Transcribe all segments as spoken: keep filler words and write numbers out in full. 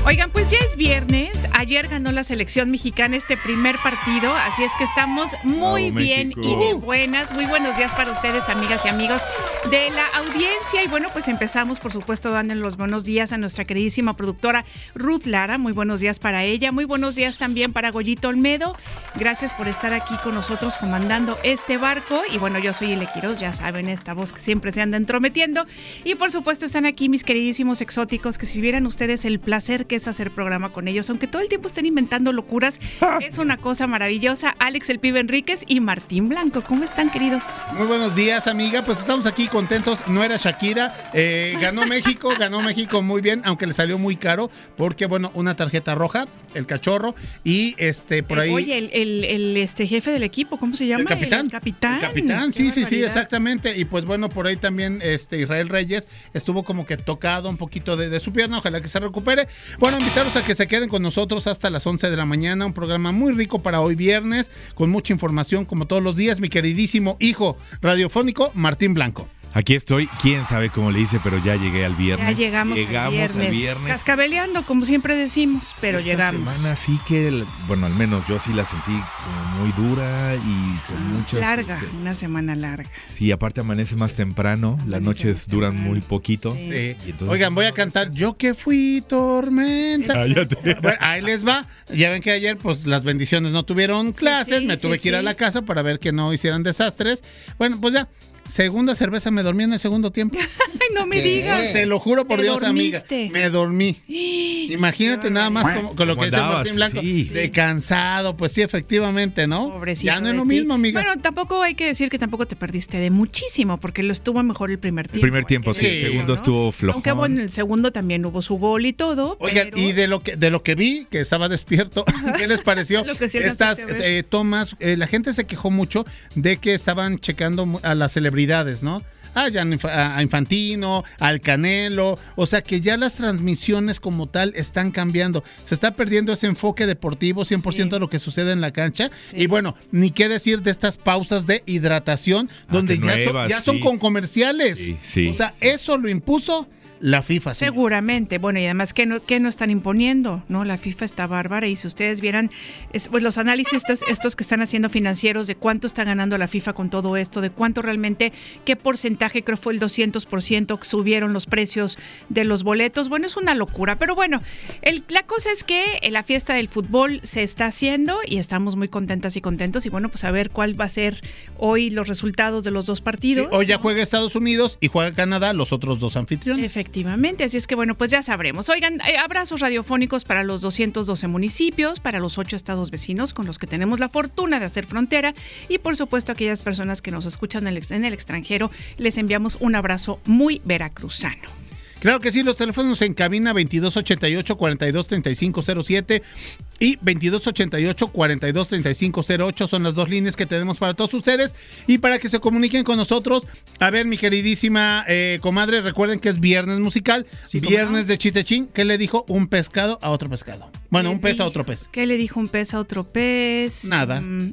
Oigan, pues ya es viernes. Ayer ganó la selección mexicana este primer partido, así es que estamos muy oh, bien México. y de buenas. Muy buenos días para ustedes, amigas y amigos de la audiencia. Y bueno, pues empezamos, por supuesto, dando los buenos días a nuestra queridísima productora Ruth Lara. Muy buenos días para ella. Muy buenos días también para Goyito Olmedo. Gracias por estar aquí con nosotros comandando este barco. Y bueno, yo soy Ile Quiroz, ya saben, esta voz que siempre se anda entrometiendo. Y por supuesto están aquí mis queridísimos exóticos, que si vieran ustedes el placer que es hacer programa con ellos, aunque todo el tiempo estén inventando locuras, es una cosa maravillosa. Alex el Pibe Enríquez y Martín Blanco, ¿cómo están, queridos? Muy buenos días, amiga, pues estamos aquí contentos. No era Shakira, eh, ganó México, ganó México muy bien, aunque le salió muy caro, porque bueno, una tarjeta roja, el cachorro, y este por ahí... Eh, oye, el, el, el este jefe del equipo, ¿cómo se llama? El capitán. El capitán. El capitán, sí, sí, sí, barbaridad. exactamente. Y pues bueno, por ahí también este Israel Reyes estuvo como que tocado un poquito de, de su pierna, ojalá que se recupere. Bueno, invitarlos a que se queden con nosotros hasta las once de la mañana, un programa muy rico para hoy viernes, con mucha información como todos los días, mi queridísimo hijo radiofónico Martín Blanco. Aquí estoy, quién sabe cómo le hice, pero ya llegué al viernes. Ya llegamos, llegamos al, viernes. al viernes. Cascabeleando, como siempre decimos, pero Esta llegamos. semana sí que, bueno, al menos yo sí la sentí como muy dura y con Ah, muchas... larga, este, una semana larga. sí, aparte amanece más temprano, Amanece las noches más duran temprano. muy poquito. Sí. Eh, Y entonces- Oigan, voy a cantar Yo que fui tormenta. Cállate. Bueno, ahí les va. Ya ven que ayer pues las bendiciones no tuvieron clases, sí, me tuve sí, que ir a sí. la casa para ver que no hicieran desastres. Bueno, pues ya, segunda cerveza me dormí en el segundo tiempo. Ay, no me digas. Te lo juro por ¿Te Dios, dormiste? amiga. Me dormí. Imagínate nada más como, con lo ¿Cómo que dice andabas? Martín Blanco. Sí. De cansado, pues sí, efectivamente, ¿no? Pobrecito Ya no es de lo ti. mismo, amiga. Bueno, tampoco hay que decir que tampoco te perdiste de muchísimo, porque lo estuvo mejor el primer El tiempo. primer tiempo, hay sí, que el Sí. segundo ¿no? estuvo flojón. Aunque bueno, en el segundo también hubo su gol y todo. Oigan, pero... y de lo que de lo que vi, que estaba despierto, ¿qué les pareció? Lo que sí Estas alcanzaste a ver. eh, tomas, eh, la gente se quejó mucho de que estaban checando mu- a las celebridades, ¿no? A, Jan Inf- a Infantino, al Canelo, o sea que ya las transmisiones como tal están cambiando. Se está perdiendo ese enfoque deportivo, cien por ciento Sí. de lo que sucede en la cancha. Sí. Y bueno, ni qué decir de estas pausas de hidratación, donde que ya, son, nuevas, ya son sí. con comerciales. Sí, sí. O sea, eso lo impuso la FIFA. Sí. Seguramente, bueno, y además, ¿qué no, qué no están imponiendo? ¿No? La FIFA está bárbara y si ustedes vieran es, pues, los análisis estos, estos que están haciendo financieros de cuánto está ganando la FIFA con todo esto, de cuánto realmente, qué porcentaje, creo fue el doscientos por ciento que subieron los precios de los boletos, bueno, es una locura, pero bueno, el, la cosa es que la fiesta del fútbol se está haciendo y estamos muy contentas y contentos y bueno, pues a ver cuál va a ser hoy los resultados de los dos partidos. Sí, hoy ya juega Estados Unidos y juega Canadá, los otros dos anfitriones. Efectivamente, así es que bueno, pues ya sabremos. Oigan, eh, abrazos radiofónicos para los doscientos doce municipios, para los ocho estados vecinos con los que tenemos la fortuna de hacer frontera y por supuesto a aquellas personas que nos escuchan en el, ex- en el extranjero, les enviamos un abrazo muy veracruzano. Claro que sí, los teléfonos en cabina veintidós ochenta y ocho, cuarenta y dos treinta y cinco cero siete y veintidós ochenta y ocho, cuarenta y dos treinta y cinco cero ocho son las dos líneas que tenemos para todos ustedes y para que se comuniquen con nosotros. A ver, mi queridísima eh, comadre, recuerden que es viernes musical, Sí, ¿cómo viernes no? de chitechín. ¿Qué le dijo un pescado a otro pescado? Bueno, ¿Qué un pez a dijo? otro pez. ¿Qué le dijo un pez a otro pez? Nada. Mm,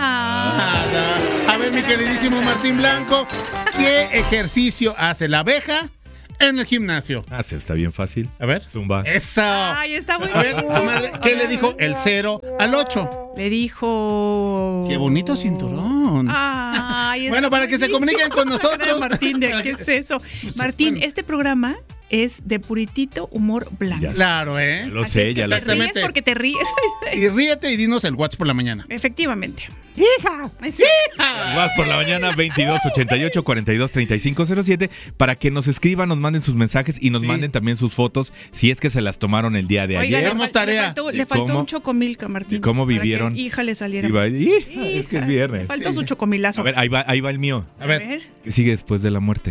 ah, Nada. A ver, mi queridísimo Martín Blanco, ¿qué ejercicio hace la abeja en el gimnasio? Ah, sí, está bien fácil. A ver. Zumba. Eso. Ay, está muy A ver, bueno. comadre, ¿qué le dijo el cero al ocho? Le dijo... Qué bonito cinturón. Ay, está Bueno, para que se buenísimo. comuniquen con nosotros. Martín, ¿de qué es eso? Martín, bueno. este programa es de puritito humor blanco. Ya. Claro, ¿eh? Ya lo Así sé, es que ya te lo ríes sé. Exactamente. porque te ríes. Y ríete y dinos el WhatsApp por la mañana. Efectivamente. ¡Hija! Vas por la mañana veintidós ochenta y ocho, cuarenta y dos treinta y cinco cero siete para que nos escriban, nos manden sus mensajes y nos Sí. manden también sus fotos si es que se las tomaron el día de Oiga, ayer. le, Damos fal- tarea. le faltó, ¿Y le faltó cómo? un chocomilca, Martín. ¿Y cómo para que vivieron? hija le saliera. Sí, va- más. ¡Hija! Es que es viernes. Le faltó Sí. su chocomilazo. A ver, ahí va, ahí va el mío. A ver. ¿Qué sigue después de la muerte?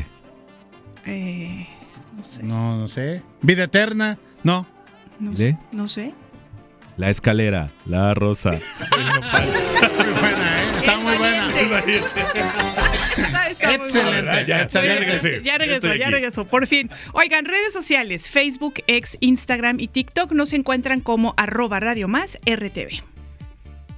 Eh, no sé. No, no sé. Vida eterna. No. No ¿Sí? sé. No sé. La escalera, la rosa. Muy buena, ¿eh? Está muy buena. Está- está muy Excelente. bueno. Ya, ya, excelente. ya regresé. Ya regresó, Estoy ya aquí. regresó, por fin. Oigan, redes sociales, Facebook, X, Instagram y TikTok nos encuentran como arroba Radio Más R T V.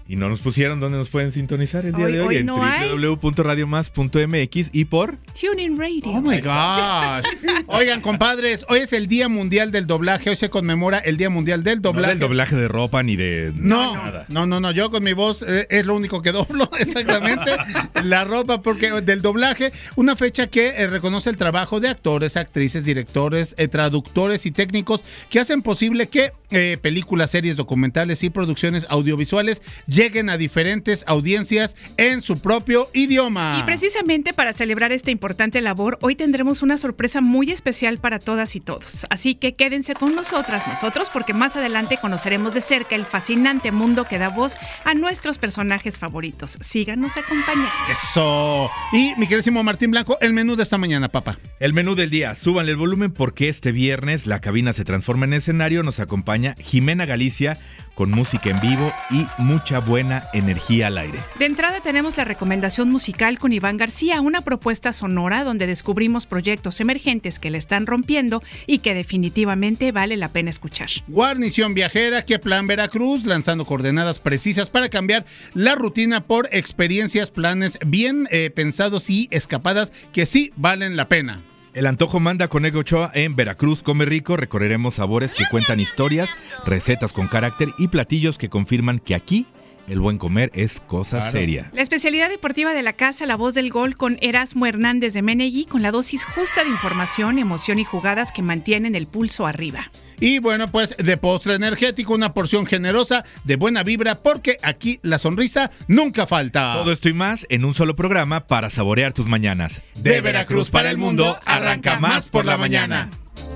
Y no nos pusieron dónde nos pueden sintonizar el día Hoy- de hoy, hoy en no doble u doble u doble u punto radio más punto m x y por... TuneIn Radio. Oh my gosh. Oigan, compadres, hoy es el Día Mundial del Doblaje. Hoy se conmemora el Día Mundial del No Doblaje. del doblaje de ropa ni de No, nada. no, no, no, yo con mi voz eh, es lo único que doblo, exactamente, la ropa, porque del doblaje, una fecha que eh, reconoce el trabajo de actores, actrices, directores, eh, traductores y técnicos que hacen posible que eh, películas, series, documentales y producciones audiovisuales lleguen a diferentes audiencias en su propio idioma. Y precisamente para celebrar esta importante labor, hoy tendremos una sorpresa muy especial para todas y todos. Así que quédense con nosotras, nosotros, porque más adelante conoceremos de cerca el fascinante mundo que da voz a nuestros personajes favoritos. Síganos acompañando. Eso. Y mi queridísimo Martín Blanco, el menú de esta mañana, papá. El menú del día, súbanle el volumen porque este viernes la cabina se transforma en escenario. Nos acompaña Jimena Galicia con música en vivo y mucha buena energía al aire. De entrada tenemos la recomendación musical con Iván García, una propuesta sonora donde descubrimos proyectos emergentes que le están rompiendo y que definitivamente vale la pena escuchar. Guarnición viajera, ¿Qué plan Veracruz? Lanzando coordenadas precisas para cambiar la rutina por experiencias, planes bien eh, pensados y escapadas que sí valen la pena. El antojo manda con Ego Ochoa en Veracruz Come Rico. Recorreremos sabores que cuentan historias, recetas con carácter y platillos que confirman que aquí el buen comer es cosa Claro. seria. La especialidad deportiva de la casa, la voz del gol con Erasmo Hernández de Menegui, con la dosis justa de información, emoción y jugadas que mantienen el pulso arriba. Y bueno, pues de postre energético, una porción generosa de buena vibra, porque aquí la sonrisa nunca falta. Todo esto y más en un solo programa para saborear tus mañanas. De Veracruz para el mundo, arranca Más por la Mañana.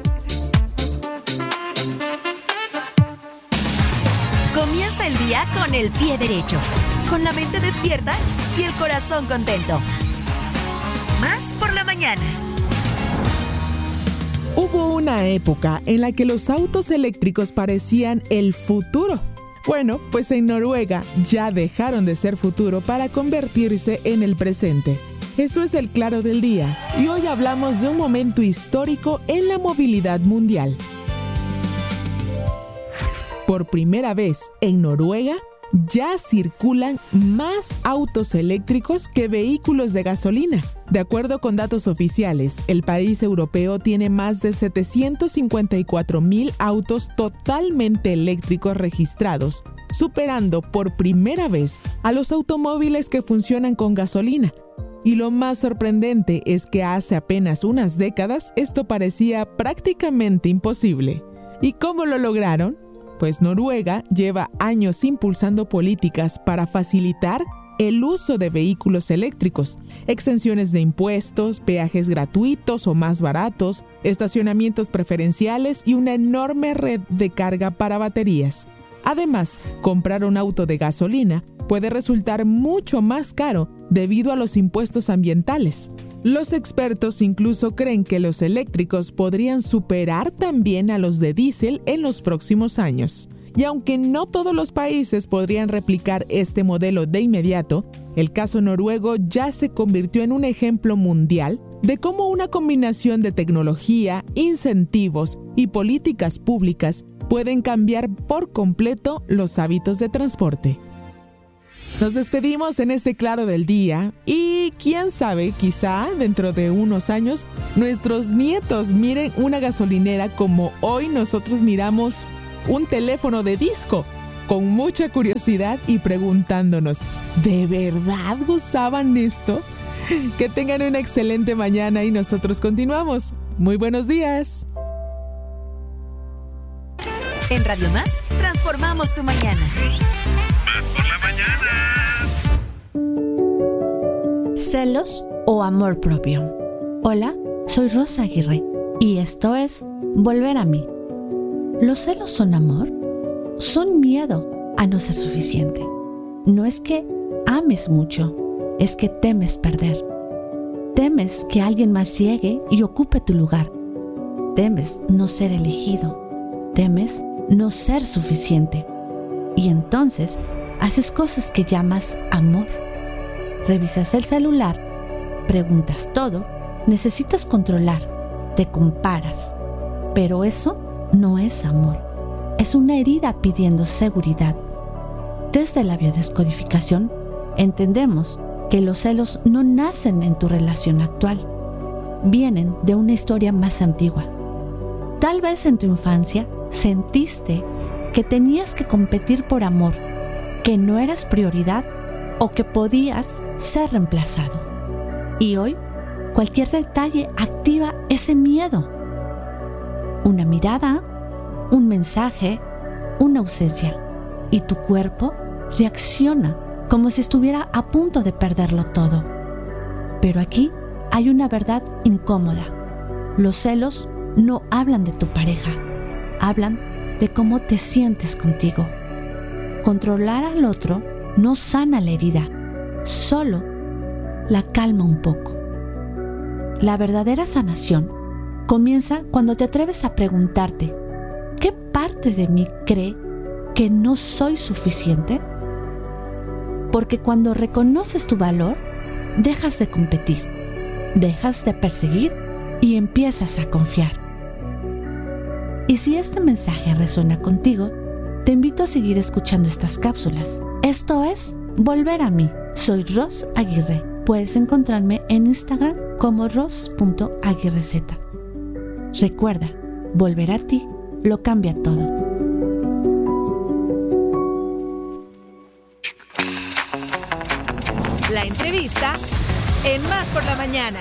Comienza el día con el pie derecho, con la mente despierta y el corazón contento. Más por la mañana. Hubo una época en la que los autos eléctricos parecían el futuro. Bueno, pues en Noruega ya dejaron de ser futuro para convertirse en el presente. Esto es el Claro del Día y hoy hablamos de un momento histórico en la movilidad mundial. Por primera vez en Noruega, ya circulan más autos eléctricos que vehículos de gasolina. De acuerdo con datos oficiales, el país europeo tiene más de setecientos cincuenta y cuatro mil autos totalmente eléctricos registrados, superando por primera vez a los automóviles que funcionan con gasolina. Y lo más sorprendente es que hace apenas unas décadas esto parecía prácticamente imposible. ¿Y cómo lo lograron? Pues Noruega lleva años impulsando políticas para facilitar el uso de vehículos eléctricos, exenciones de impuestos, peajes gratuitos o más baratos, estacionamientos preferenciales y una enorme red de carga para baterías. Además, comprar un auto de gasolina puede resultar mucho más caro debido a los impuestos ambientales. Los expertos incluso creen que los eléctricos podrían superar también a los de diésel en los próximos años. Y aunque no todos los países podrían replicar este modelo de inmediato, el caso noruego ya se convirtió en un ejemplo mundial de cómo una combinación de tecnología, incentivos y políticas públicas pueden cambiar por completo los hábitos de transporte. Nos despedimos en este Claro del Día y quién sabe, quizá dentro de unos años nuestros nietos miren una gasolinera como hoy nosotros miramos un teléfono de disco, con mucha curiosidad y preguntándonos, ¿de verdad usaban esto? Que tengan una excelente mañana y nosotros continuamos. Muy buenos días. En Radio Más, transformamos tu mañana. Más por la mañana. ¿Celos o amor propio? Hola, soy Rosa Aguirre y esto es Volver a mí. ¿Los celos son amor? Son miedo a no ser suficiente. No es que ames mucho, es que temes perder. Temes que alguien más llegue y ocupe tu lugar. Temes no ser elegido. Temes no ser suficiente. Y entonces haces cosas que llamas amor. Revisas el celular, preguntas todo, necesitas controlar, te comparas. Pero eso no es amor. Es una herida pidiendo seguridad. Desde la biodescodificación, entendemos que los celos no nacen en tu relación actual, vienen de una historia más antigua. Tal vez en tu infancia sentiste que tenías que competir por amor, que no eras prioridad o que podías ser reemplazado. Y hoy, cualquier detalle activa ese miedo. Una mirada, un mensaje, una ausencia, y tu cuerpo reacciona como si estuviera a punto de perderlo todo. Pero aquí hay una verdad incómoda. Los celos no hablan de tu pareja, hablan de cómo te sientes contigo. Controlar al otro no sana la herida, solo la calma un poco. La verdadera sanación comienza cuando te atreves a preguntarte, ¿qué parte de mí cree que no soy suficiente? Porque cuando reconoces tu valor, dejas de competir, dejas de perseguir y empiezas a confiar. Y si este mensaje resuena contigo, te invito a seguir escuchando estas cápsulas. Esto es Volver a mí. Soy Ros Aguirre. Puedes encontrarme en Instagram como ros punto aguirrez. Recuerda, volver a ti lo cambia todo. La entrevista en Más por la Mañana.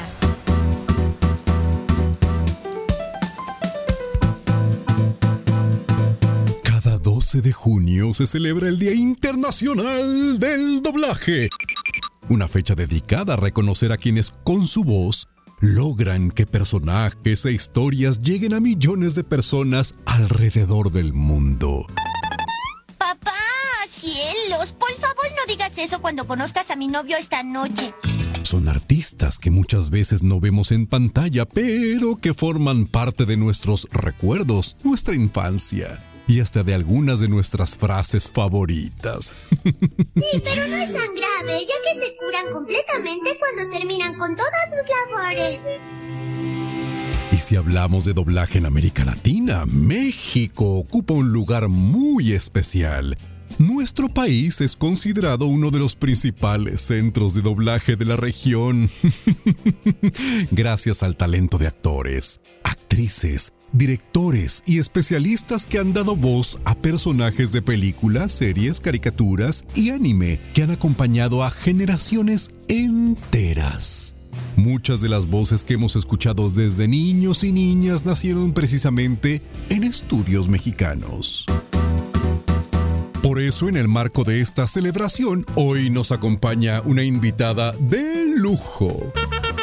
Cada doce de junio se celebra el Día Internacional del Doblaje. Una fecha dedicada a reconocer a quienes con su voz logran que personajes e historias lleguen a millones de personas alrededor del mundo. Papá, cielos, por favor no digas eso cuando conozcas a mi novio esta noche. Son artistas que muchas veces no vemos en pantalla, pero que forman parte de nuestros recuerdos, nuestra infancia y hasta de algunas de nuestras frases favoritas. Sí, pero no es tan grave, ya que se curan completamente cuando terminan con todas sus labores. Y si hablamos de doblaje en América Latina, México ocupa un lugar muy especial. Nuestro país es considerado uno de los principales centros de doblaje de la región. Gracias al talento de actores, actrices, directores y especialistas que han dado voz a personajes de películas, series, caricaturas y anime que han acompañado a generaciones enteras. Muchas de las voces que hemos escuchado desde niños y niñas nacieron precisamente en estudios mexicanos. Por eso, en el marco de esta celebración, hoy nos acompaña una invitada de lujo.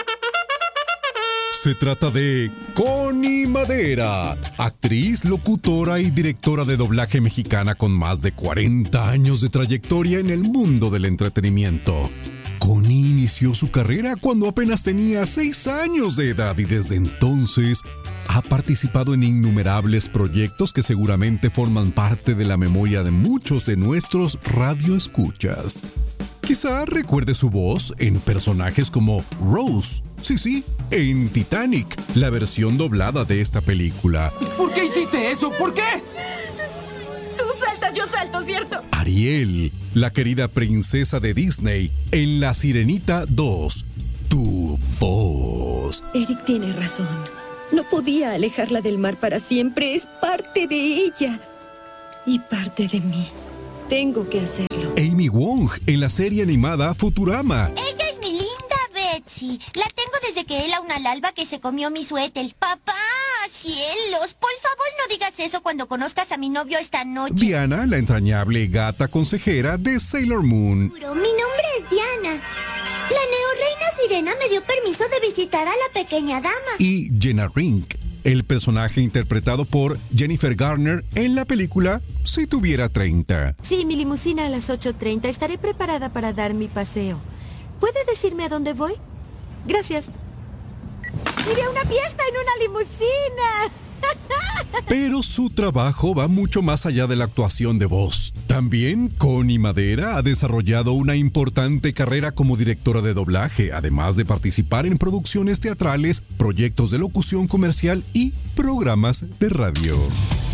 Se trata de Connie Madera, actriz, locutora y directora de doblaje mexicana con más de cuarenta años de trayectoria en el mundo del entretenimiento. Connie inició su carrera cuando apenas tenía seis años de edad y desde entonces ha participado en innumerables proyectos que seguramente forman parte de la memoria de muchos de nuestros radioescuchas. Quizá recuerde su voz en personajes como Rose, sí, sí, en Titanic, la versión doblada de esta película. ¿Por qué hiciste eso? ¿Por qué? Tú saltas, yo salto, ¿cierto? Ariel, la querida princesa de Disney, en La Sirenita dos. Tu voz. Eric tiene razón. No podía alejarla del mar para siempre. Es parte de ella. Y parte de mí. Tengo que hacerlo. Amy Wong, en la serie animada Futurama. Ella es mi linda Betsy. La tengo desde que era una lalba que se comió mi suéter. Papá, cielos, por favor no digas eso cuando conozcas a mi novio esta noche. Diana, la entrañable gata consejera de Sailor Moon. Mi nombre es Diana. La neorreina Sirena me dio permiso de visitar a la pequeña dama. Y Jenna Rink, el personaje interpretado por Jennifer Garner en la película Si tuviera treinta. Sí, mi limusina a las ocho treinta. Estaré preparada para dar mi paseo. ¿Puede decirme a dónde voy? Gracias. ¡Iré a una fiesta en una limusina! Pero su trabajo va mucho más allá de la actuación de voz. También Connie Madera ha desarrollado una importante carrera como directora de doblaje, además de participar en producciones teatrales, proyectos de locución comercial y programas de radio.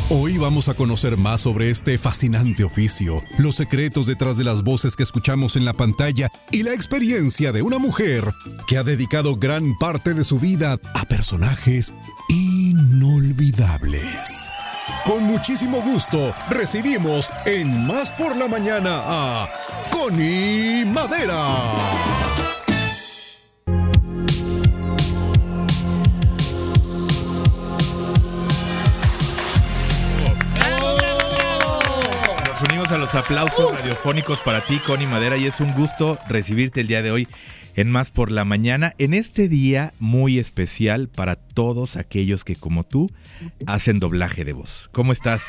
Hoy vamos a conocer más sobre este fascinante oficio, los secretos detrás de las voces que escuchamos en la pantalla y la experiencia de una mujer que ha dedicado gran parte de su vida a personajes inolvidables. Con muchísimo gusto recibimos en Más por la Mañana a Connie Madera. A los aplausos radiofónicos para ti, Connie Madera, y es un gusto recibirte el día de hoy en Más por la Mañana, en este día muy especial para todos aquellos que, como tú, hacen doblaje de voz. ¿Cómo estás?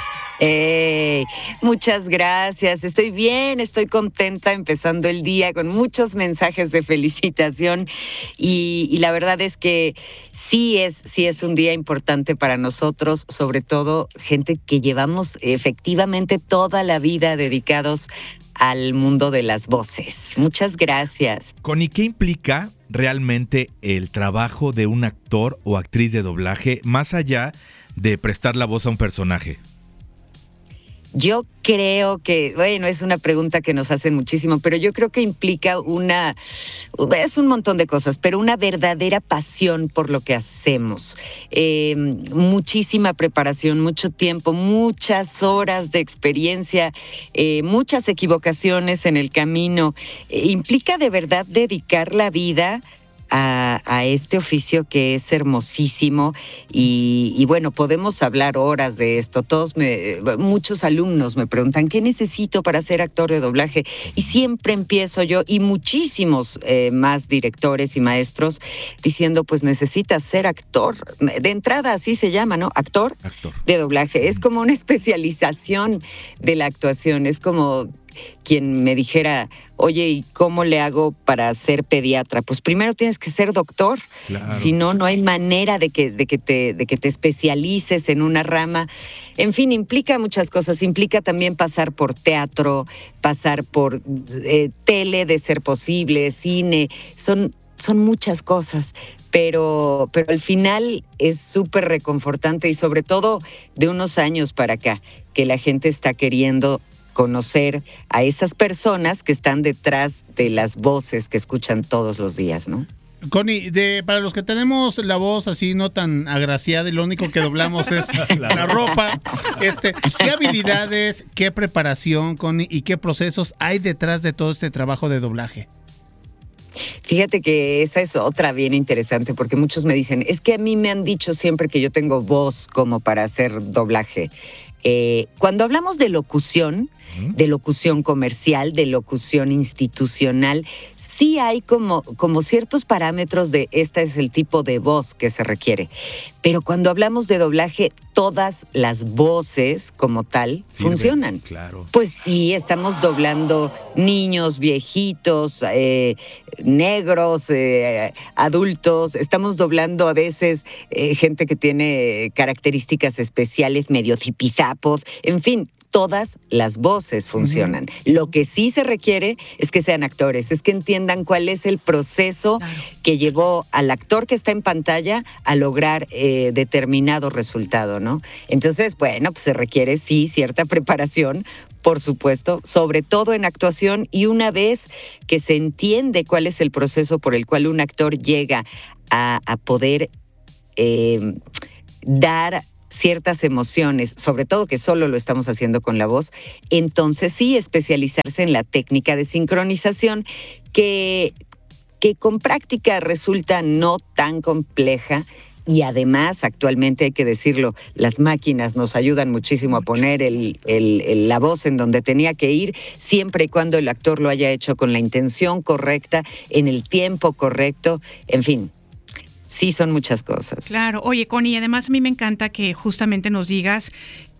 Hey, muchas gracias, estoy bien, estoy contenta empezando el día con muchos mensajes de felicitación y, y la verdad es que sí es, sí es un día importante para nosotros, sobre todo gente que llevamos efectivamente toda la vida dedicados al mundo de las voces. Muchas gracias. Connie, ¿qué implica realmente el trabajo de un actor o actriz de doblaje más allá de prestar la voz a un personaje? Yo creo que, bueno, es una pregunta que nos hacen muchísimo, pero yo creo que implica una, es un montón de cosas, pero una verdadera pasión por lo que hacemos. Eh, muchísima preparación, mucho tiempo, muchas horas de experiencia, eh, muchas equivocaciones en el camino. Eh, implica de verdad dedicar la vida A, a este oficio que es hermosísimo y, y bueno, podemos hablar horas de esto. Todos me, muchos alumnos me preguntan ¿qué necesito para ser actor de doblaje? Y siempre empiezo yo y muchísimos eh, más directores y maestros diciendo pues necesitas ser actor. De entrada así se llama, ¿no? Actor, actor. de doblaje. Es como una especialización de la actuación. Es como quien me dijera, oye, ¿y cómo le hago para ser pediatra? Pues primero tienes que ser doctor, claro. Si no, no hay manera de que, de que te, de que te especialices en una rama. En fin, implica muchas cosas, implica también pasar por teatro, pasar por eh, tele de ser posible, cine, son, son muchas cosas. Pero, pero al final es súper reconfortante y sobre todo de unos años para acá, que la gente está queriendo conocer a esas personas que están detrás de las voces que escuchan todos los días, ¿no? Connie, de, para los que tenemos la voz así no tan agraciada y lo único que doblamos es la, la ropa, este, ¿qué habilidades, qué preparación, Connie, y qué procesos hay detrás de todo este trabajo de doblaje? Fíjate que esa es otra bien interesante porque muchos me dicen, es que a mí me han dicho siempre que yo tengo voz como para hacer doblaje. Eh, cuando hablamos de locución, de locución comercial, de locución institucional, sí hay como, como ciertos parámetros de este es el tipo de voz que se requiere. Pero cuando hablamos de doblaje, todas las voces como tal Sirve, funcionan. Claro. Pues sí, estamos doblando niños, viejitos, eh, negros, eh, adultos, estamos doblando a veces eh, gente que tiene características especiales, medio zipizapos, en fin. Todas las voces funcionan. Uh-huh. Lo que sí se requiere es que sean actores, es que entiendan cuál es el proceso claro. que llevó al actor que está en pantalla a lograr eh, determinado resultado, ¿no? Entonces, bueno, pues se requiere sí cierta preparación, por supuesto, sobre todo en actuación, y una vez que se entiende cuál es el proceso por el cual un actor llega a, a poder eh, dar ciertas emociones, sobre todo que solo lo estamos haciendo con la voz, entonces sí especializarse en la técnica de sincronización que, que con práctica resulta no tan compleja y además actualmente hay que decirlo, las máquinas nos ayudan muchísimo a poner el, el, el, la voz en donde tenía que ir, siempre y cuando el actor lo haya hecho con la intención correcta, en el tiempo correcto, en fin. Sí, son muchas cosas. Claro. Oye, Connie, además a mí me encanta que justamente nos digas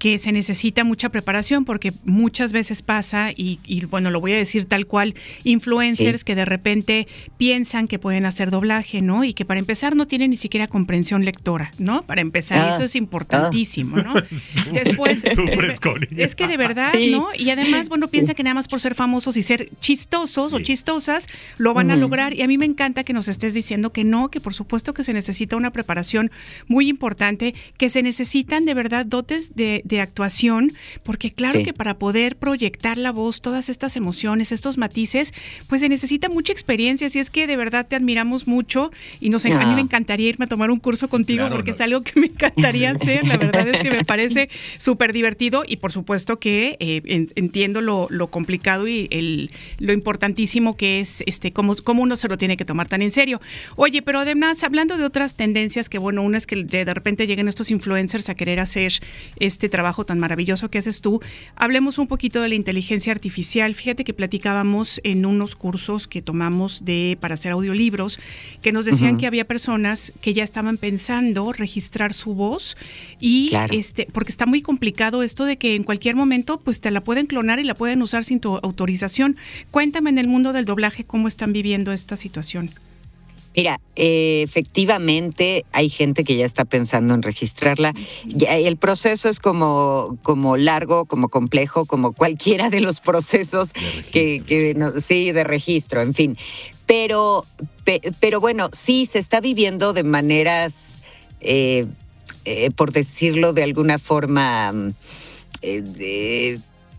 que se necesita mucha preparación, porque muchas veces pasa, y, y bueno, lo voy a decir tal cual, influencers sí. que de repente piensan que pueden hacer doblaje, ¿no? Y que para empezar no tienen ni siquiera comprensión lectora, ¿no? Para empezar, ah, eso es importantísimo, ah. ¿no? Después, es que de verdad, sí. ¿no? Y además, bueno, sí. piensa que nada más por ser famosos y ser chistosos sí. o chistosas, lo van uh-huh. a lograr. Y a mí me encanta que nos estés diciendo que no, que por supuesto que se necesita una preparación muy importante, que se necesitan de verdad dotes de, de actuación, porque claro sí. que para poder proyectar la voz, todas estas emociones, estos matices, pues se necesita mucha experiencia. Así es que de verdad te admiramos mucho y nos, no. a mí me encantaría irme a tomar un curso contigo, claro, porque no. es algo que me encantaría hacer. La verdad es que me parece súper divertido y por supuesto que eh, en, entiendo lo, lo complicado y el, lo importantísimo que es este cómo, cómo uno se lo tiene que tomar tan en serio. Oye, pero además, hablando de otras tendencias, que bueno, una es que de, de repente lleguen estos influencers a querer hacer este trabajo tan maravilloso que haces tú, hablemos un poquito de la inteligencia artificial. Fíjate que platicábamos en unos cursos que tomamos de para hacer audiolibros, que nos decían uh-huh. que había personas que ya estaban pensando registrar su voz y claro. este porque está muy complicado esto de que en cualquier momento pues te la pueden clonar y la pueden usar sin tu autorización. Cuéntame, en el mundo del doblaje, ¿cómo están viviendo esta situación? Mira, eh, efectivamente hay gente que ya está pensando en registrarla. Ya, el proceso es como, como largo, como complejo, como cualquiera de los procesos que, que no, sí, de registro, en fin. Pero, pe, pero bueno, sí se está viviendo de maneras, eh, eh, por decirlo de alguna forma, eh, de,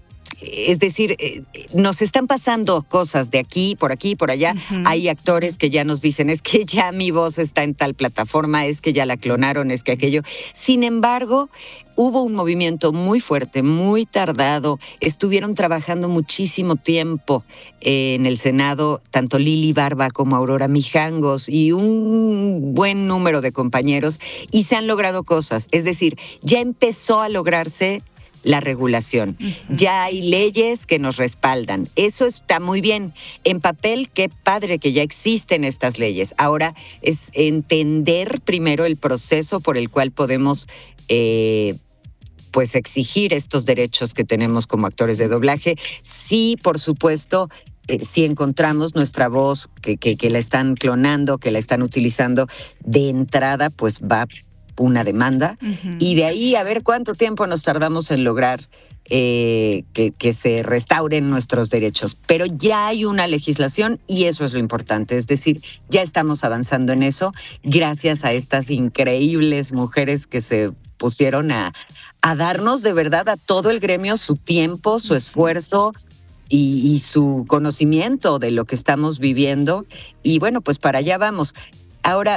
es decir, eh, nos están pasando cosas de aquí, por aquí, por allá. Uh-huh. Hay actores que ya nos dicen, es que ya mi voz está en tal plataforma, es que ya la clonaron, es que aquello. Sin embargo, hubo un movimiento muy fuerte, muy tardado. Estuvieron trabajando muchísimo tiempo eh, en el Senado, tanto Lili Barba como Aurora Mijangos y un buen número de compañeros, y se han logrado cosas. Es decir, ya empezó a lograrse la regulación. Uh-huh. Ya hay leyes que nos respaldan. Eso está muy bien. En papel, qué padre que ya existen estas leyes. Ahora es entender primero el proceso por el cual podemos eh, pues exigir estos derechos que tenemos como actores de doblaje. Sí, por supuesto, eh, si encontramos nuestra voz que, que, que la están clonando, que la están utilizando, de entrada, pues va una demanda, uh-huh. y de ahí a ver cuánto tiempo nos tardamos en lograr eh, que, que se restauren nuestros derechos. Pero ya hay una legislación y eso es lo importante, es decir, ya estamos avanzando en eso gracias a estas increíbles mujeres que se pusieron a, a darnos de verdad a todo el gremio su tiempo, su esfuerzo y, y su conocimiento de lo que estamos viviendo, y bueno, pues para allá vamos. Ahora,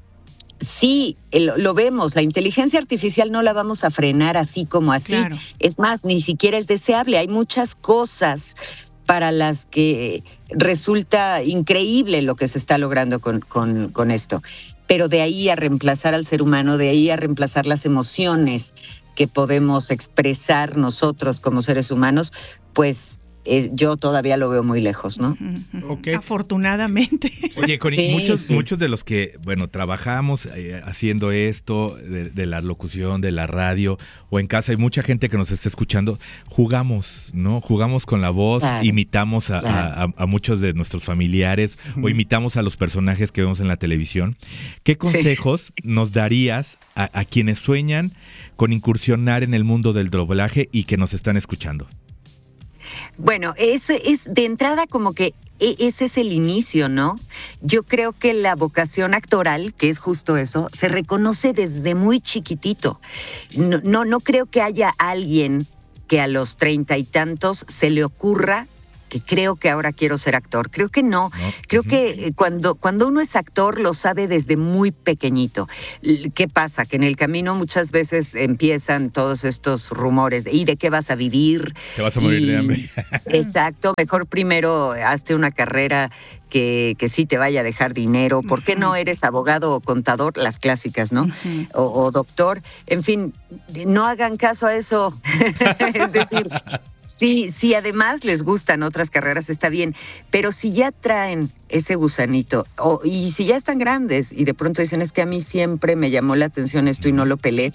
sí, lo vemos, la inteligencia artificial no la vamos a frenar así como así. Claro. Es más, ni siquiera es deseable. Hay muchas cosas para las que resulta increíble lo que se está logrando con, con, con esto. Pero de ahí a reemplazar al ser humano, de ahí a reemplazar las emociones que podemos expresar nosotros como seres humanos, pues Eh, yo todavía lo veo muy lejos, ¿no? Okay. Afortunadamente. Oye, Connie, sí, muchos, sí. muchos de los que, bueno, trabajamos eh, haciendo esto, de, de la locución, de la radio, o en casa, hay mucha gente que nos está escuchando, jugamos, ¿no? Jugamos con la voz, claro, imitamos a, claro. a, a muchos de nuestros familiares, uh-huh. o imitamos a los personajes que vemos en la televisión. ¿Qué consejos sí. nos darías a, a quienes sueñan con incursionar en el mundo del doblaje y que nos están escuchando? Bueno, es, es de entrada como que ese es el inicio, ¿no? Yo creo que la vocación actoral, que es justo eso, se reconoce desde muy chiquitito. No, no, no creo que haya alguien que a los treinta y tantos se le ocurra que creo que ahora quiero ser actor. Creo que no. no. Creo uh-huh. que cuando, cuando uno es actor lo sabe desde muy pequeñito. ¿Qué pasa? Que en el camino muchas veces empiezan todos estos rumores de ¿y de qué vas a vivir? Te vas a morir y, de hambre. Exacto. Mejor primero hazte una carrera que, que sí te vaya a dejar dinero. ¿Por qué no eres abogado o contador? Las clásicas, ¿no? Uh-huh. O, o doctor. En fin, no hagan caso a eso. Es decir, sí, sí, además les gustan otras carreras, está bien. Pero si ya traen ese gusanito, o, y si ya están grandes y de pronto dicen, es que a mí siempre me llamó la atención esto y no lo pelé,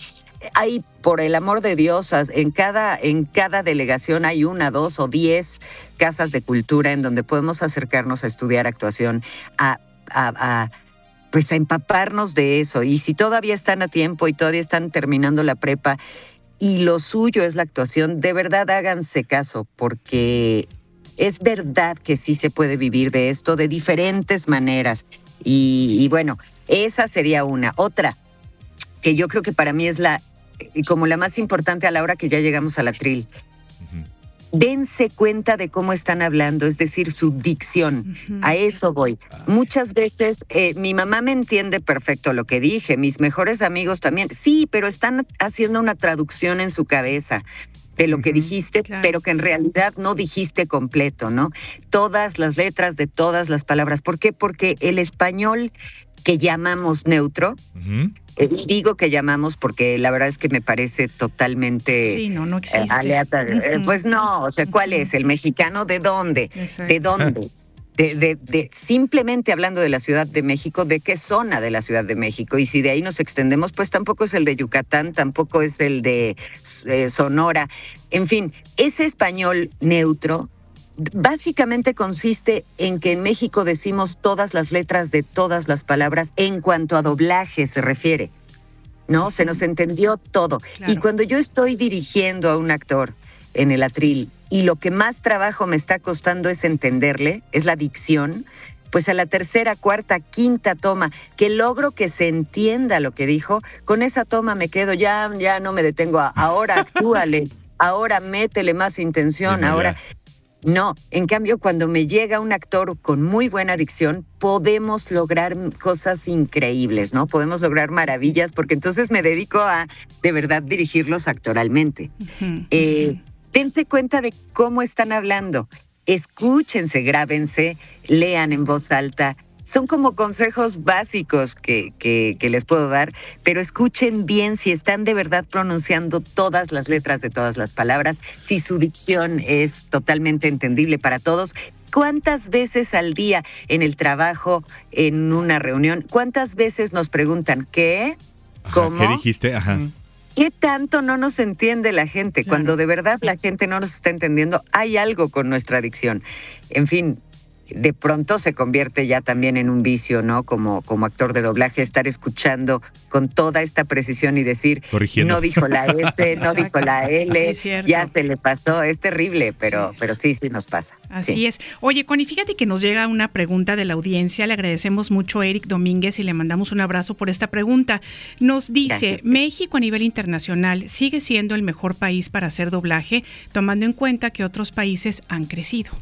hay, por el amor de Dios, en cada, en cada delegación hay una, dos o diez casas de cultura en donde podemos acercarnos a estudiar actuación, a, a, a pues a empaparnos de eso. Y si todavía están a tiempo y todavía están terminando la prepa y lo suyo es la actuación, de verdad háganse caso, porque es verdad que sí se puede vivir de esto de diferentes maneras. Y, y bueno, esa sería una. Otra, que yo creo que para mí es la como la más importante a la hora que ya llegamos al atril. Uh-huh. Dense cuenta de cómo están hablando, es decir, su dicción. Uh-huh. A eso voy. Uh-huh. Muchas veces eh, mi mamá me entiende perfecto lo que dije, mis mejores amigos también. Sí, pero están haciendo una traducción en su cabeza de lo uh-huh. que dijiste, claro. pero que en realidad no dijiste completo, ¿no? Todas las letras de todas las palabras. ¿Por qué? Porque el español que llamamos neutro, uh-huh. eh, y digo que llamamos porque la verdad es que me parece totalmente sí, no, no existe. Eh, aleatorio. Uh-huh. Eh, pues no, o sea, ¿cuál uh-huh. es? ¿El mexicano de dónde? Exacto. ¿De dónde? De, de, de, simplemente hablando de la Ciudad de México, ¿de qué zona de la Ciudad de México? Y si de ahí nos extendemos, pues tampoco es el de Yucatán, tampoco es el de eh, Sonora. En fin, ese español neutro básicamente consiste en que en México decimos todas las letras de todas las palabras en cuanto a doblaje se refiere, ¿no? Se nos entendió todo. Claro. Y cuando yo estoy dirigiendo a un actor en el atril y lo que más trabajo me está costando es entenderle, es la dicción, pues a la tercera, cuarta, quinta toma, que logro que se entienda lo que dijo, con esa toma me quedo, ya, ya no me detengo, ahora actúale, ahora métele más intención, sí, ahora... Ya. No, en cambio, cuando me llega un actor con muy buena dicción, podemos lograr cosas increíbles, ¿no? Podemos lograr maravillas, porque entonces me dedico a, de verdad, dirigirlos actoralmente. Uh-huh. Eh, dense cuenta de cómo están hablando. Escúchense, grábense, lean en voz alta. Son como consejos básicos que, que, que les puedo dar, pero escuchen bien si están de verdad pronunciando todas las letras de todas las palabras, si su dicción es totalmente entendible para todos. ¿Cuántas veces al día en el trabajo, en una reunión, cuántas veces nos preguntan qué, cómo? ¿Qué dijiste? Ajá. ¿Qué tanto no nos entiende la gente? Claro. Cuando de verdad la gente no nos está entendiendo, hay algo con nuestra dicción. En fin, de pronto se convierte ya también en un vicio, ¿no? Como, como actor de doblaje, estar escuchando con toda esta precisión y decir, corrigiendo. No dijo la S, no dijo la L, sí, ya se le pasó. Es terrible, pero sí, pero sí, sí nos pasa. Así sí. es. Oye, Connie, fíjate que nos llega una pregunta de la audiencia. Le agradecemos mucho a Eric Domínguez y le mandamos un abrazo por esta pregunta. Nos dice, gracias. ¿México a nivel internacional sigue siendo el mejor país para hacer doblaje, tomando en cuenta que otros países han crecido?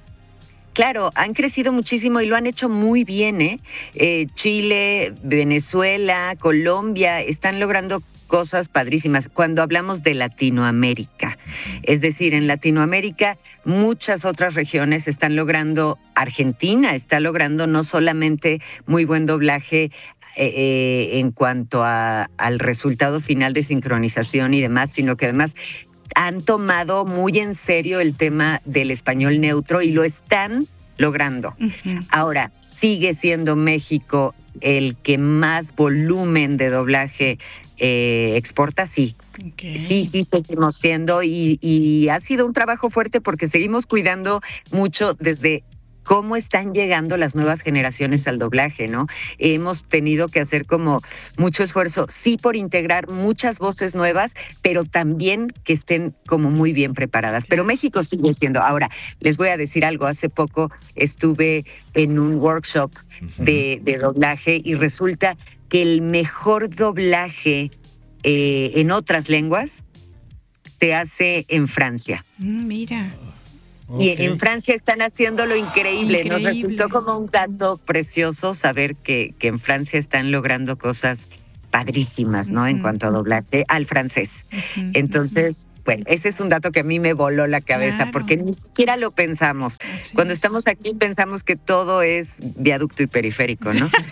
Claro, han crecido muchísimo y lo han hecho muy bien, ¿eh? Eh, Chile, Venezuela, Colombia están logrando cosas padrísimas cuando hablamos de Latinoamérica. Es decir, en Latinoamérica muchas otras regiones están logrando, Argentina está logrando no solamente muy buen doblaje eh, eh, en cuanto a, al resultado final de sincronización y demás, sino que además han tomado muy en serio el tema del español neutro y lo están logrando. Uh-huh. Ahora, sigue siendo México el que más volumen de doblaje eh, exporta, sí. Okay. Sí, sí, seguimos siendo y, y ha sido un trabajo fuerte porque seguimos cuidando mucho desde cómo están llegando las nuevas generaciones al doblaje, ¿no? Hemos tenido que hacer como mucho esfuerzo, sí, por integrar muchas voces nuevas, pero también que estén como muy bien preparadas. Pero México sigue siendo. Ahora, les voy a decir algo. Hace poco estuve en un workshop uh-huh. de, de doblaje y resulta que el mejor doblaje eh, en otras lenguas se hace en Francia. Mm, mira. Y okay. en Francia están haciéndolo increíble. increíble. Nos resultó como un dato precioso saber que, que en Francia están logrando cosas padrísimas, ¿no? Uh-huh. En cuanto a doblaje al francés. Uh-huh. Entonces, bueno, ese es un dato que a mí me voló la cabeza, claro. porque ni siquiera lo pensamos. Así Cuando es. estamos aquí pensamos que todo es viaducto y periférico, ¿no?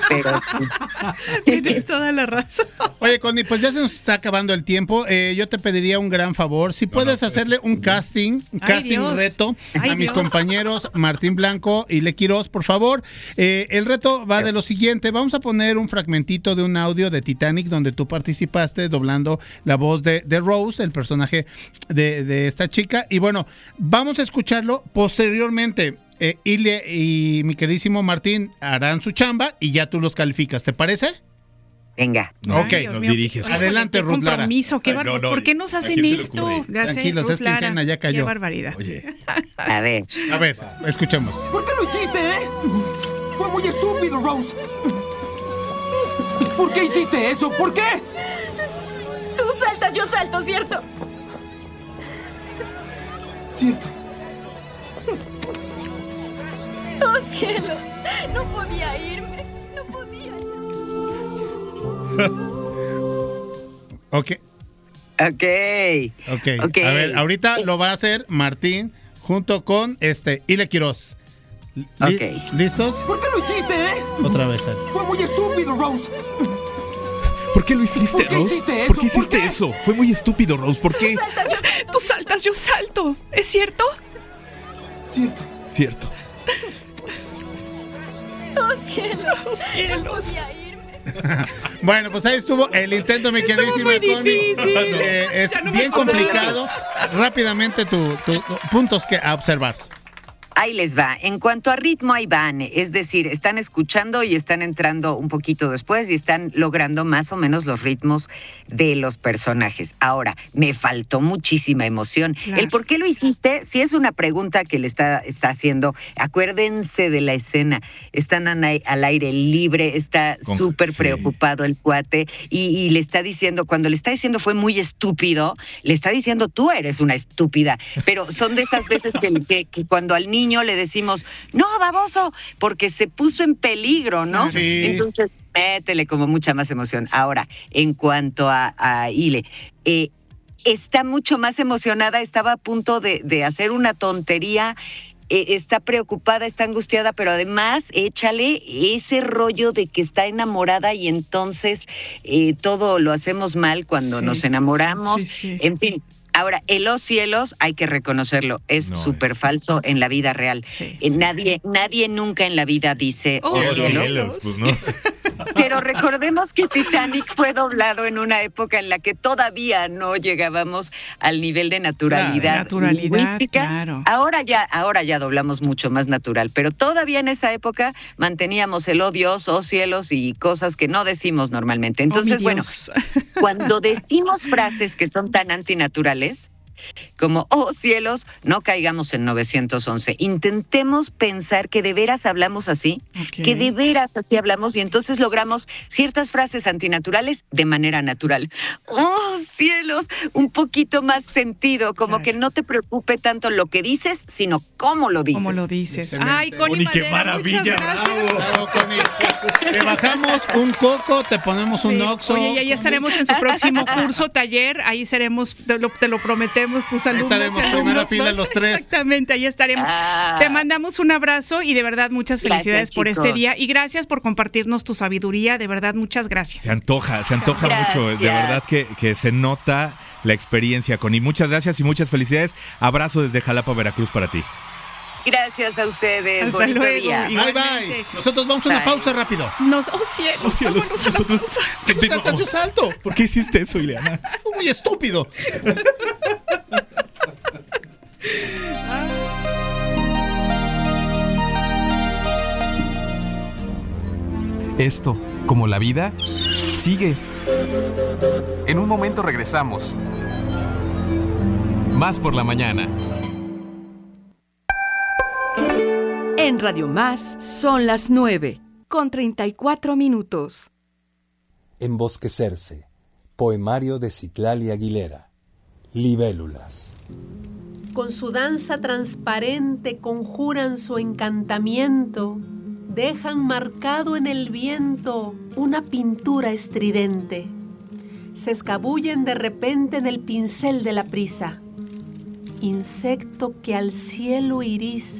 pero sí. Tienes toda la razón. Oye, Connie, pues ya se nos está acabando el tiempo. Eh, yo te pediría un gran favor. Si puedes no, no, hacerle un casting, un Ay, casting Dios. reto Ay, a mis Dios. compañeros Martín Blanco y Le Quiroz, por favor. Eh, el reto va de lo siguiente. Vamos a poner un fragmentito de un audio de Titanic donde tú participaste doblando la voz de, de Rose, el personaje de, de esta chica. Y bueno, vamos a escucharlo posteriormente. Eh, Ile y mi queridísimo Martín harán su chamba y ya tú los calificas. ¿Te parece? Venga. No, ok, nos diriges. Oye, adelante, qué Ruth Lara. compromiso, qué Ay, bar- no, no, ¿Por qué nos ¿a hacen quién se le esto? ocurre? Ya sé, Tranquilos, Ruth es quincena, Lara. ya cayó. Qué barbaridad. Oye, A ver. A ver, escuchemos. ¿Por qué lo hiciste, eh? Fue muy estúpido, Rose. ¿Por qué hiciste eso? ¿Por qué? Tú saltas, yo salto, ¿cierto? Cierto. ¡Oh, cielos! No podía irme. No podía. Ok, Ok. ok. Ok. A ver, ahorita lo va a hacer Martín junto con este Ile Quiroz. Li- Ok. ¿Listos? ¿Por qué lo hiciste, eh? Otra vez. Ed. Fue muy estúpido, Rose. ¿por qué lo hiciste, ¿Por qué Rose? hiciste eso? ¿Por qué ¿Por hiciste qué? eso? Fue muy estúpido, Rose. ¿Por qué? Tú saltas, yo salto. ¿Es cierto? Cierto. Cierto. ¡Oh, cielos! ¡Oh, cielos! No podía irme. Bueno, pues ahí estuvo el intento, mi Estuvo queridísima muy Connie. difícil. Eh, es Ya no me bien acordaba. complicado. Rápidamente, tus tu, tu- puntos que a observar. Ahí les va. En cuanto a ritmo, ahí van. Es decir, están escuchando y están entrando un poquito después y están logrando más o menos los ritmos de los personajes. Ahora, me faltó muchísima emoción. Claro. El por qué lo hiciste, si es una pregunta que le está, está haciendo, acuérdense de la escena. Están an- al aire libre, está Con- súper sí. preocupado el cuate y, y le está diciendo, cuando le está diciendo fue muy estúpido, le está diciendo tú eres una estúpida. Pero son de esas veces que, que, que cuando al niño le decimos, no, baboso, porque se puso en peligro, ¿no? Sí. Entonces, métele como mucha más emoción. Ahora, en cuanto a, a Ile, eh, está mucho más emocionada, estaba a punto de, de hacer una tontería, eh, está preocupada, está angustiada, pero además échale ese rollo de que está enamorada y entonces eh, todo lo hacemos mal cuando Sí. nos enamoramos. Sí, sí. En fin. Ahora, el oh cielos, hay que reconocerlo, es No, súper es- falso en la vida real. Sí. Eh, nadie, nadie nunca en la vida dice Oh, oh, Oh, cielos. cielos, pues, ¿no? Pero recordemos que Titanic fue doblado en una época en la que todavía no llegábamos al nivel de naturalidad, Claro, naturalidad, lingüística. claro. Ahora ya, ahora ya doblamos mucho más natural, pero todavía en esa época manteníamos el oh Dios, oh cielos y cosas que no decimos normalmente. Entonces, Oh, mi bueno, Dios. cuando decimos frases que son tan antinaturales, como, oh cielos, no caigamos en novecientos once. Intentemos pensar que de veras hablamos así, Ok. que de veras así hablamos y entonces logramos ciertas frases antinaturales de manera natural. Oh cielos, un poquito más sentido, como Claro. que no te preocupe tanto lo que dices, sino cómo lo dices. Como lo dices. Excelente. Ay, Connie Connie, qué Madera, maravilla, muchas gracias. Bravo, Connie. Te bajamos un coco, te ponemos un Sí. oxo. Oye, y ahí estaremos en su próximo curso, taller. Ahí seremos, te lo, te lo prometemos, tus alumnos. estaremos, y alumnos primera fila más. los tres. Exactamente, ahí estaremos. Ah. Te mandamos un abrazo y de verdad muchas Gracias, felicidades por chicos. este día y gracias por compartirnos tu sabiduría. De verdad, muchas gracias. Se antoja, se antoja Gracias. mucho. De verdad que, que se nota la experiencia, Connie. Muchas gracias y muchas felicidades. Abrazo desde Jalapa, Veracruz para ti. Gracias a ustedes. Hasta Bonito luego. día. Y- Bye, Igualmente. bye. Nosotros vamos a una Bye. pausa rápido. Nos, oh cielos, Oh, cielos, vámonos a la nosotros pausa. Tú saltas, yo continuamos. salto. ¿Por qué hiciste eso, Ileana? Fue muy estúpido. Esto, como la vida, sigue. En un momento regresamos. Más por la mañana. En Radio Más son las nueve, con treinta y cuatro minutos. Embosquecerse. Poemario de Citlali Aguilera. Libélulas. Con su danza transparente conjuran su encantamiento, dejan marcado en el viento una pintura estridente. Se escabullen de repente en el pincel de la prisa, insecto que al cielo iriza.